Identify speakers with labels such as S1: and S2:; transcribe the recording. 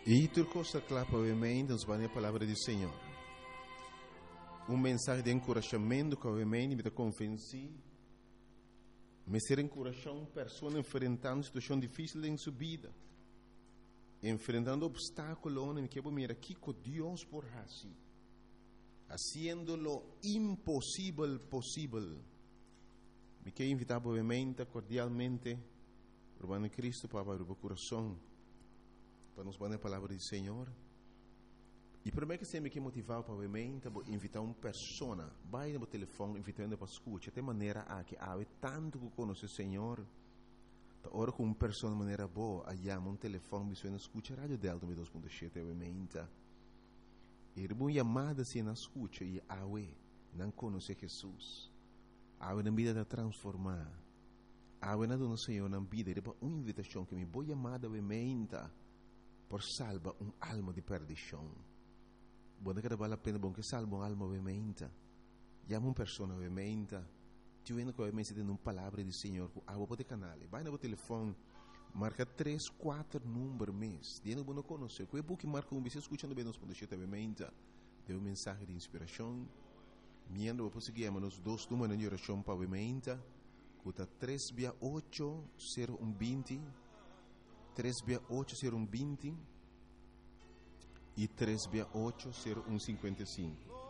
S1: E turcosa clapa ovviamente a palavra do Senhor. Mensagem de encorajamento que ovviamente me convenci. Me ser encorajando pessoas enfrentando situação difícil em sua vida. Enfrentando obstáculos, me quero mirar aqui com Deus por assim. Haciendo lo impossível possível. Me quero invitar obviamente, cordialmente, Urbano Cristo para abrir o coração. Para nos dar a palavra do Senhor. E primeiro que sempre que motivar para obviamente invitar uma pessoa, vai no telefone invitando para escutar, de maneira a que há tanto que conhece o Senhor, ora com uma pessoa de maneira boa, aí há um telefone me suena escuta rádio Delta 2.7 obviamente. E uma chamada se na escuta e há não conhece Jesus, há na vida de transformar, há na do Senhor na vida, e depois uma invitação que me boa chamada obviamente por salvar alma de perdição. Bom, que vale a pena bom que salva alma obviamente. Llama uma pessoa obviamente. Tu vendo que obviamente tem uma palavra do Senhor com água para o canal. Vai no telefone, marca 3, 4 números mês. Dentro do não conhece. Que é bom que marca você escutando bem nos pontos obviamente. Deu uma mensagem de inspiração. Miendo para seguir nos 2 números de oração para obviamente. Cuta 368 0120 368 0120 e 368 0155.